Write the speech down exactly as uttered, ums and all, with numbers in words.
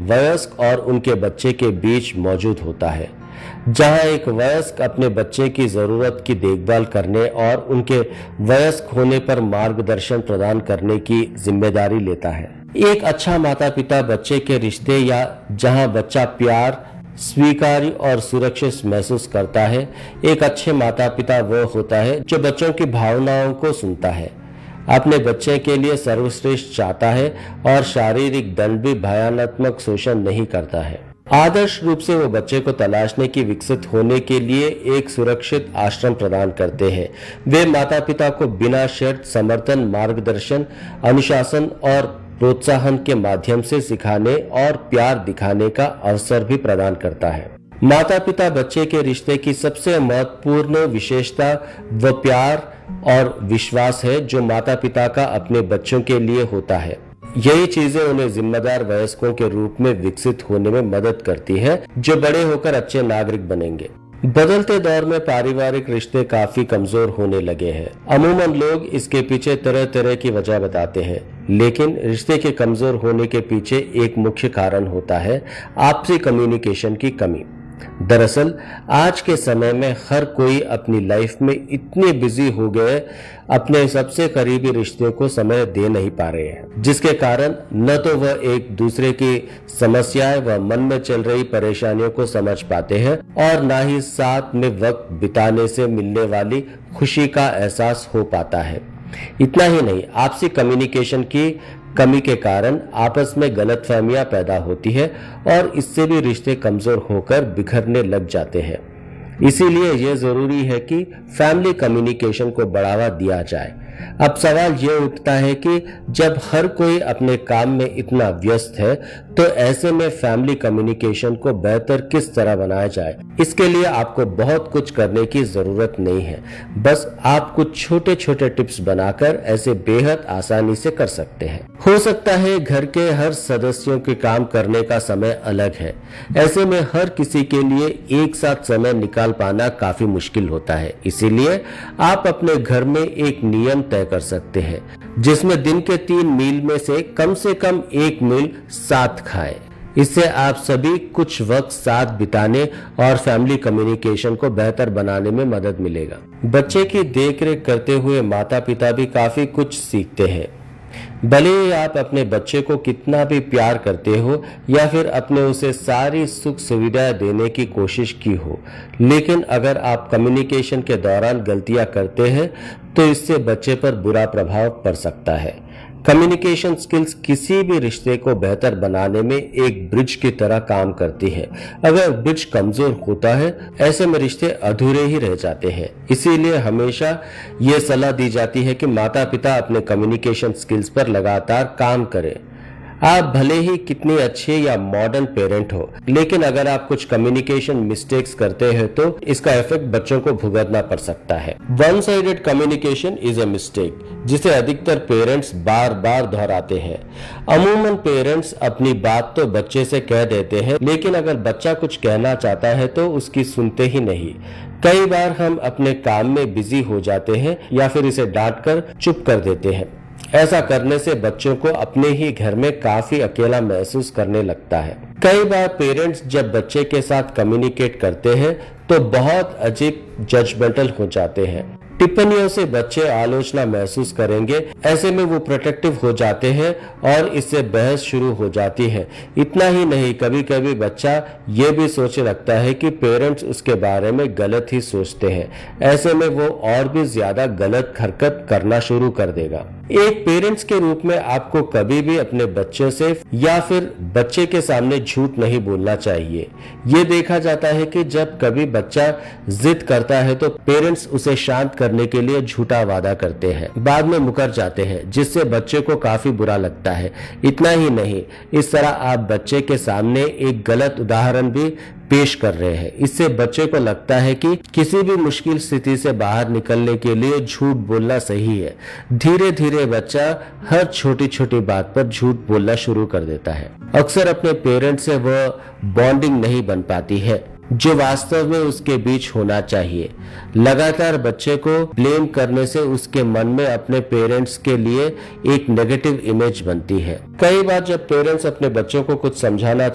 वयस्क और उनके बच्चे के बीच मौजूद होता है, जहां एक वयस्क अपने बच्चे की जरूरत की देखभाल करने और उनके वयस्क होने पर मार्गदर्शन प्रदान करने की जिम्मेदारी लेता है। एक अच्छा माता पिता बच्चे के रिश्ते या जहां बच्चा प्यार, स्वीकार्य और सुरक्षित महसूस करता है। एक अच्छे माता पिता वो होता है जो बच्चों की भावनाओं को सुनता है, अपने बच्चे के लिए सर्वश्रेष्ठ चाहता है और शारीरिक दंड भी भयानक शोषण नहीं करता है। आदर्श रूप से वो बच्चे को तलाशने की विकसित होने के लिए एक सुरक्षित आश्रम प्रदान करते हैं। वे माता पिता को बिना शर्त समर्थन, मार्गदर्शन, अनुशासन और प्रोत्साहन के माध्यम से सिखाने और प्यार दिखाने का अवसर भी प्रदान करता है। माता पिता बच्चे के रिश्ते की सबसे महत्वपूर्ण विशेषता व प्यार और विश्वास है जो माता पिता का अपने बच्चों के लिए होता है। यही चीजें उन्हें जिम्मेदार वयस्कों के रूप में विकसित होने में मदद करती है, जो बड़े होकर अच्छे नागरिक बनेंगे। बदलते दौर में पारिवारिक रिश्ते काफी कमजोर होने लगे हैं। अमूमन लोग इसके पीछे तरह तरह की वजह बताते हैं, लेकिन रिश्ते के कमजोर होने के पीछे एक मुख्य कारण होता है आपसी कम्युनिकेशन की कमी। दरअसल आज के समय में हर कोई अपनी लाइफ में इतने बिजी हो गए, अपने सबसे करीबी रिश्ते को समय दे नहीं पा रहे हैं, जिसके कारण न तो वह एक दूसरे की समस्याएं व मन में चल रही परेशानियों को समझ पाते हैं और न ही साथ में वक्त बिताने से मिलने वाली खुशी का एहसास हो पाता है। इतना ही नहीं, आपसी कम्युनिकेशन की कमी के कारण आपस में गलतफहमियां पैदा होती है और इससे भी रिश्ते कमजोर होकर बिखरने लग जाते हैं। इसीलिए यह जरूरी है कि फैमिली कम्युनिकेशन को बढ़ावा दिया जाए। अब सवाल यह उठता है कि जब हर कोई अपने काम में इतना व्यस्त है, तो ऐसे में फैमिली कम्युनिकेशन को बेहतर किस तरह बनाया जाए। इसके लिए आपको बहुत कुछ करने की जरूरत नहीं है, बस आप कुछ छोटे छोटे टिप्स बनाकर ऐसे बेहद आसानी से कर सकते हैं। हो सकता है घर के हर सदस्यों के काम करने का समय अलग है, ऐसे में हर किसी के लिए एक साथ समय निकाल पाना काफी मुश्किल होता है। इसीलिए आप अपने घर में एक नियम तय कर सकते हैं, जिसमें दिन के तीन मील में से कम से कम एक मील साथ खाएं। इससे आप सभी कुछ वक्त साथ बिताने और फैमिली कम्युनिकेशन को बेहतर बनाने में मदद मिलेगा। बच्चे की देखरेख करते हुए माता पिता भी काफी कुछ सीखते हैं। भले ही आप अपने बच्चे को कितना भी प्यार करते हो या फिर अपने उसे सारी सुख सुविधाएं देने की कोशिश की हो, लेकिन अगर आप कम्युनिकेशन के दौरान गलतियां करते हैं तो इससे बच्चे पर बुरा प्रभाव पड़ सकता है। कम्युनिकेशन स्किल्स किसी भी रिश्ते को बेहतर बनाने में एक ब्रिज की तरह काम करती है। अगर ब्रिज कमजोर होता है, ऐसे में रिश्ते अधूरे ही रह जाते हैं। इसीलिए हमेशा ये सलाह दी जाती है कि माता पिता अपने कम्युनिकेशन स्किल्स पर लगातार काम करें। आप भले ही कितने अच्छे या मॉडर्न पेरेंट हो, लेकिन अगर आप कुछ कम्युनिकेशन मिस्टेक्स करते हैं तो इसका इफेक्ट बच्चों को भुगतना पड़ सकता है। One sided communication is a mistake, जिसे अधिकतर पेरेंट्स बार बार दोहराते हैं। अमूमन पेरेंट्स अपनी बात तो बच्चे से कह देते हैं, लेकिन अगर बच्चा कुछ कहना चाहता है तो उसकी सुनते ही नहीं। कई बार हम अपने काम में बिजी हो जाते हैं या फिर इसे डांट कर चुप कर देते हैं। ऐसा करने से बच्चों को अपने ही घर में काफी अकेला महसूस करने लगता है। कई बार पेरेंट्स जब बच्चे के साथ कम्युनिकेट करते हैं तो बहुत अजीब जजमेंटल हो जाते हैं। टिप्पणियों से बच्चे आलोचना महसूस करेंगे, ऐसे में वो प्रोटेक्टिव हो जाते हैं और इससे बहस शुरू हो जाती है। इतना ही नहीं, कभी कभी बच्चा ये भी सोच रखता है कि पेरेंट्स उसके बारे में गलत ही सोचते हैं। ऐसे में वो और भी ज्यादा गलत हरकत करना शुरू कर देगा। एक पेरेंट्स के रूप में आपको कभी भी अपने बच्चों से या फिर बच्चे के सामने झूठ नहीं बोलना चाहिए। ये देखा जाता है कि जब कभी बच्चा जिद करता है तो पेरेंट्स उसे शांत करने के लिए झूठा वादा करते हैं, बाद में मुकर जाते हैं, जिससे बच्चे को काफी बुरा लगता है। इतना ही नहीं, इस तरह आप बच्चे के सामने एक गलत उदाहरण भी पेश कर रहे हैं। इससे बच्चे को लगता है कि किसी भी मुश्किल स्थिति से बाहर निकलने के लिए झूठ बोलना सही है। धीरे धीरे बच्चा हर छोटी छोटी बात पर झूठ बोलना शुरू कर देता है। अक्सर अपने पेरेंट्स से वह बॉन्डिंग नहीं बन पाती है जो वास्तव में उसके बीच होना चाहिए। लगातार बच्चे को ब्लेम करने से उसके मन में अपने पेरेंट्स के लिए एक नेगेटिव इमेज बनती है। कई बार जब पेरेंट्स अपने बच्चों को कुछ समझाना